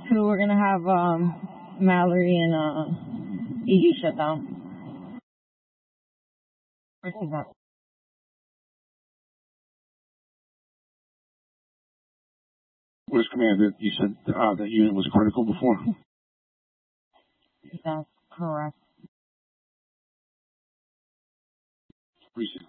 2, we're gonna have Mallory and EG shut down. Where's that? Where's command? You said that unit was critical before? That's correct. Precinct